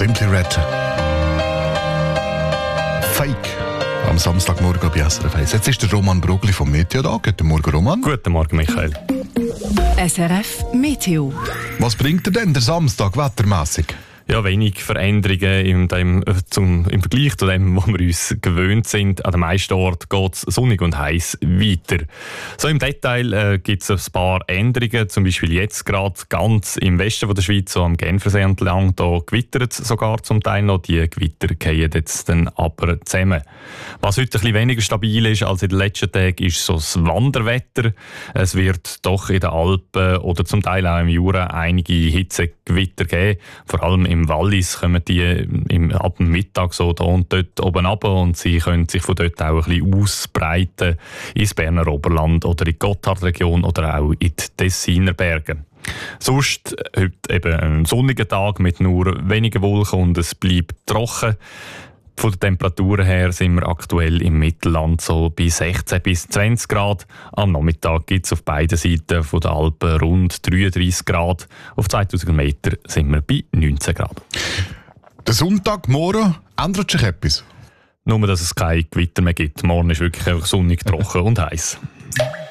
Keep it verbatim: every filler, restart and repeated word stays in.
Simply Red. Fake. Am Samstagmorgen bei S R F eins. Jetzt ist der Roman Brugli vom Meteo da. Guten Morgen, Roman. Guten Morgen, Michael. S R F Meteo. Was bringt dir denn der Samstag wettermässig? Ja, wenig Veränderungen im, dem, zum, im Vergleich zu dem, was wir uns gewöhnt sind. An den meisten Orten geht es sonnig und heiß weiter. So im Detail äh, gibt es ein paar Änderungen. Zum Beispiel jetzt gerade ganz im Westen von der Schweiz, so am Genfersee entlang, da gewittert es sogar zum Teil noch. Die Gewitter fallen jetzt dann aber zusammen. Was heute ein bisschen weniger stabil ist als in den letzten Tagen, ist so das Wanderwetter. Es wird doch in den Alpen oder zum Teil auch im Jura einige Hitzegewitter geben. Vor allem im Wallis kommen die im, ab dem Mittag so da und dort oben runter und sie können sich von dort auch ein bisschen ausbreiten ins Berner Oberland oder in die Gotthardregion oder auch in die Tessiner Berge. Sonst heute eben ein sonniger Tag mit nur wenigen Wolken und es bleibt trocken. Von den Temperaturen her sind wir aktuell im Mittelland so bei sechzehn bis zwanzig Grad. Am Nachmittag gibt es auf beiden Seiten der Alpen rund dreiunddreißig Grad. Auf zweitausend Meter sind wir bei neunzehn Grad. Der Sonntagmorgen ändert sich etwas? Nur, dass es kein Gewitter mehr gibt. Morgen ist wirklich einfach sonnig, trocken und heiß.